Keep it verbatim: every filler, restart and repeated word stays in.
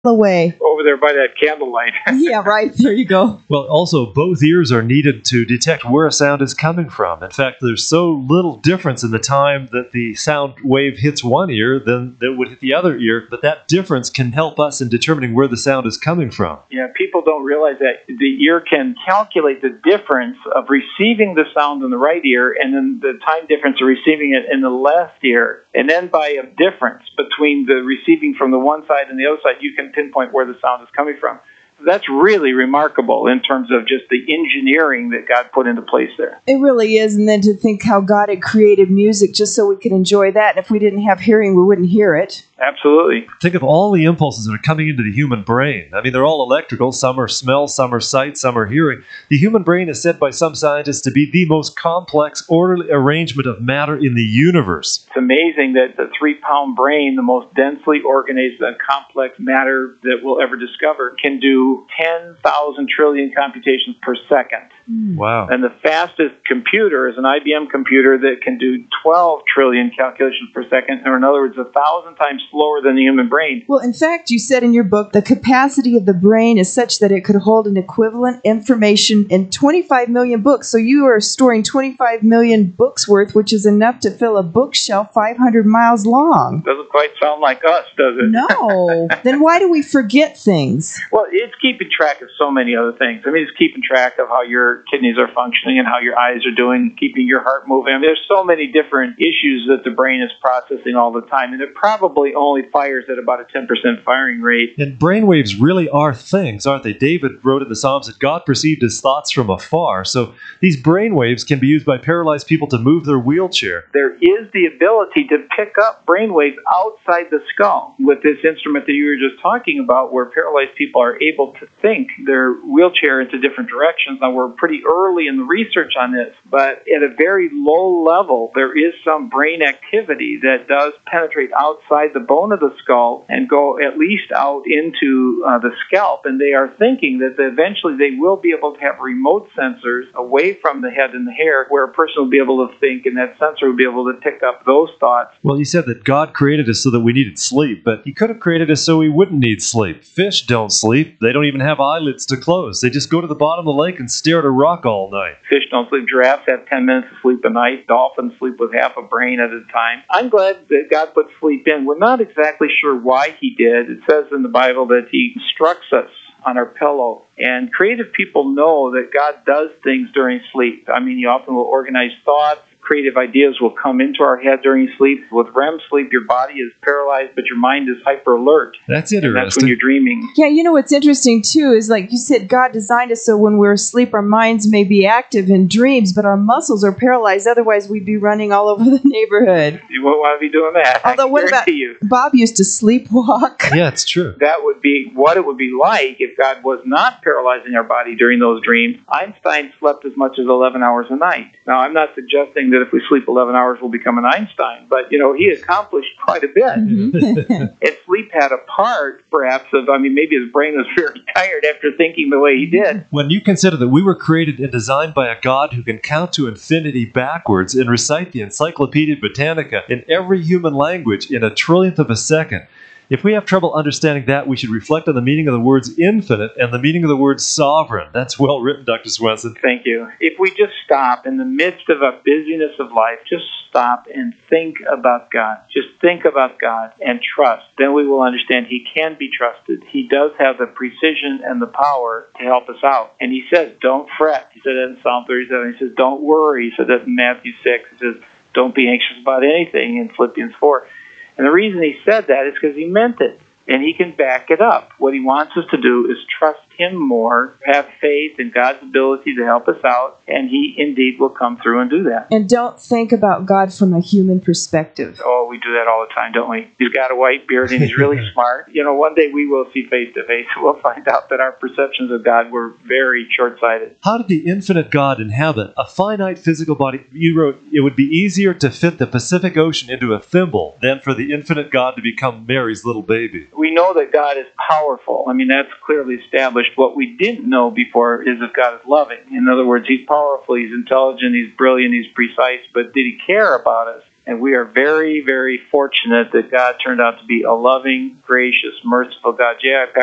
away. Over there by that candlelight. Yeah, right. There you go. Well, also, both ears are needed to detect where a sound is coming from. In fact, there's so little difference in the time that the sound wave hits one ear than that would hit the other ear, but that difference can help us in determining where the sound is coming from. Yeah, people don't realize that the ear can calculate the difference of receiving the sound in the right ear and then the time difference of receiving it in the left ear. And then by a difference between the receiving from the one side and the other side, you can pinpoint where the sound is coming from. That's really remarkable in terms of just the engineering that God put into place there. It really is. And then to think how God had created music just so we could enjoy that. And if we didn't have hearing, we wouldn't hear it. Absolutely. Think of all the impulses that are coming into the human brain. I mean, they're all electrical. Some are smell, some are sight, some are hearing. The human brain is said by some scientists to be the most complex, orderly arrangement of matter in the universe. It's amazing that the three-pound brain, the most densely organized and complex matter that we'll ever discover, can do ten thousand trillion computations per second. Wow. And the fastest computer is an I B M computer that can do twelve trillion calculations per second, or in other words, a thousand times slower than the human brain. Well, in fact, you said in your book, the capacity of the brain is such that it could hold an equivalent information in twenty-five million books. So you are storing twenty-five million books worth, which is enough to fill a bookshelf five hundred miles long. Doesn't quite sound like us, does it? No. Then why do we forget things? Well, it's keeping track of so many other things. I mean, it's keeping track of how your kidneys are functioning and how your eyes are doing, keeping your heart moving. I mean, there's so many different issues that the brain is processing all the time, and it probably only fires at about a ten percent firing rate. And brainwaves really are things, aren't they? David wrote in the Psalms that God perceived his thoughts from afar. So these brainwaves can be used by paralyzed people to move their wheelchair. There is the ability to pick up brainwaves outside the skull with this instrument that you were just talking about, where paralyzed people are able to think their wheelchair into different directions. Now, we're pretty early in the research on this, but at a very low level, there is some brain activity that does penetrate outside the bone of the skull and go at least out into uh, the scalp. And they are thinking that eventually they will be able to have remote sensors away from the head and the hair where a person will be able to think, and that sensor will be able to pick up those thoughts. Well, you said that God created us so that we needed sleep, but he could have created us so we wouldn't need sleep. Fish don't sleep. They don't even have eyelids to close. They just go to the bottom of the lake and stare at a rock all night. Fish don't sleep. Giraffes have ten minutes of sleep a night. Dolphins sleep with half a brain at a time. I'm glad that God put sleep in. We're not exactly sure why he did. It says in the Bible that he instructs us on our pillow. And creative people know that God does things during sleep. I mean, he often will organize thoughts. Creative ideas will come into our head during sleep. With R E M sleep, your body is paralyzed, but your mind is hyper alert. That's interesting. And that's when you're dreaming. Yeah, you know what's interesting, too, is like you said, God designed us so when we're asleep, our minds may be active in dreams, but our muscles are paralyzed. Otherwise, we'd be running all over the neighborhood. You won't want to be doing that. Although, what about you. Bob used to sleepwalk? Yeah, it's true. That would be what it would be like if God was not paralyzing our body during those dreams. Einstein slept as much as eleven hours a night. Now, I'm not suggesting that if we sleep eleven hours, we'll become an Einstein, but, you know, he accomplished quite a bit. Mm-hmm. And sleep had a part, perhaps, of, I mean, maybe his brain was very tired after thinking the way he did. When you consider that we were created and designed by a God who can count to infinity backwards and recite the Encyclopedia Britannica in every human language in a trillionth of a second, if we have trouble understanding that, we should reflect on the meaning of the words infinite and the meaning of the word sovereign. That's well written, Doctor Swenson. Thank you. If we just stop in the midst of a busyness of life, just stop and think about God. Just think about God and trust. Then we will understand he can be trusted. He does have the precision and the power to help us out. And he says, don't fret. He said that in Psalm thirty-seven. He says, don't worry. He said that in Matthew six. He says, don't be anxious about anything in Philippians four. And the reason he said that is because he meant it, and he can back it up. What he wants us to do is trust him more, have faith in God's ability to help us out, and he indeed will come through and do that. And don't think about God from a human perspective. Oh, we do that all the time, don't we? He's got a white beard and he's really smart. You know, one day we will see face to face. We'll find out that our perceptions of God were very short-sighted. How did the infinite God inhabit a finite physical body? You wrote, it would be easier to fit the Pacific Ocean into a thimble than for the infinite God to become Mary's little baby. We know that God is powerful. I mean, that's clearly established. What we didn't know before is that God is loving. In other words, he's powerful, he's intelligent, he's brilliant, he's precise, but did he care about us? And we are very, very fortunate that God turned out to be a loving, gracious, merciful God. J I.